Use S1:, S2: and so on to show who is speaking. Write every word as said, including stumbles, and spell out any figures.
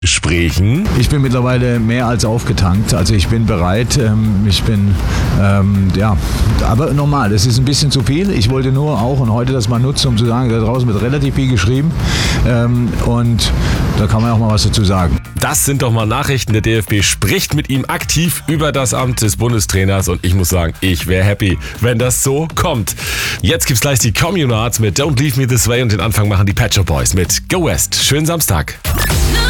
S1: Gesprächen.
S2: Ich bin mittlerweile mehr als aufgetankt, also ich bin bereit, ähm, ich bin, ähm, ja, aber normal, es ist ein bisschen zu viel. Ich wollte nur auch und heute das mal nutzen, um zu sagen, da draußen wird relativ viel geschrieben ähm, und da kann man auch mal was dazu sagen.
S1: Das sind doch mal Nachrichten. Der D F B spricht mit ihm aktiv über das Amt des Bundestrainers und ich muss sagen, ich wäre happy, wenn das so kommt. Jetzt gibt's gleich die Communards mit Don't Leave Me This Way und den Anfang machen die Pet Shop Boys mit Go West. Schönen Samstag.